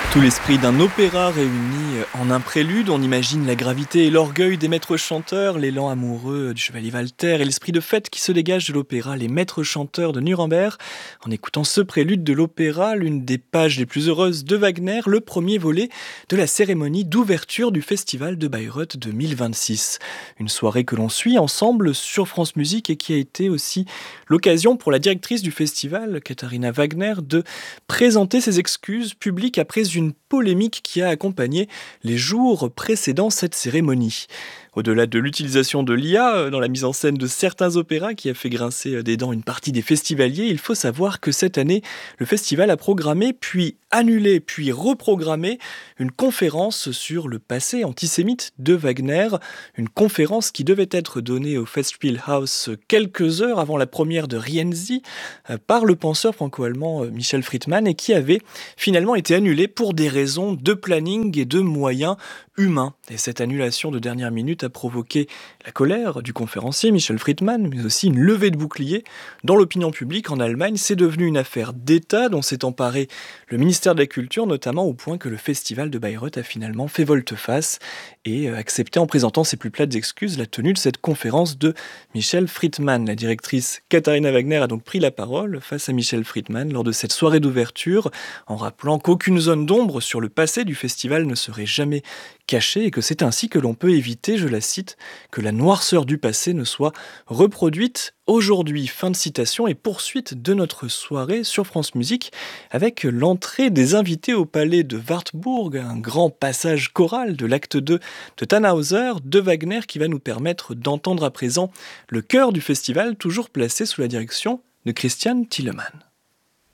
Tout l'esprit d'un opéra réuni en un prélude, on imagine la gravité et l'orgueil des maîtres chanteurs, l'élan amoureux du chevalier Walter et l'esprit de fête qui se dégage de l'opéra Les Maîtres chanteurs de Nuremberg. En écoutant ce prélude de l'opéra, l'une des pages les plus heureuses de Wagner, le premier volet de la cérémonie d'ouverture du Festival de Bayreuth 2026. Une soirée que l'on suit ensemble sur France Musique et qui a été aussi l'occasion pour la directrice du festival, Katharina Wagner, de présenter ses excuses publiques après une polémique qui a accompagné les jours précédant cette cérémonie. Au-delà de l'utilisation de l'IA dans la mise en scène de certains opéras qui a fait grincer des dents une partie des festivaliers, il faut savoir que cette année, le festival a programmé, puis annulé, puis reprogrammé une conférence sur le passé antisémite de Wagner, une conférence qui devait être donnée au Festspielhaus quelques heures avant la première de Rienzi par le penseur franco-allemand Michel Friedman et qui avait finalement été annulée pour des raisons de planning et de moyens humains. Et cette annulation de dernière minute a provoqué la colère du conférencier Michel Friedman, mais aussi une levée de boucliers dans l'opinion publique en Allemagne. C'est devenu une affaire d'État dont s'est emparé le ministère de la Culture, notamment au point que le festival de Bayreuth a finalement fait volte-face et accepté en présentant ses plus plates excuses la tenue de cette conférence de Michel Friedman. La directrice Katharina Wagner a donc pris la parole face à Michel Friedman lors de cette soirée d'ouverture en rappelant qu'aucune zone d'ombre sur le passé du festival ne serait jamais cachée et que c'est ainsi que l'on peut éviter, je la cite, que la noirceur du passé ne soit reproduite aujourd'hui. Fin de citation et poursuite de notre soirée sur France Musique avec l'entrée des invités au palais de Wartburg, un grand passage choral de l'acte 2 de Tannhäuser de Wagner qui va nous permettre d'entendre à présent le cœur du festival toujours placé sous la direction de Christian Thielemann.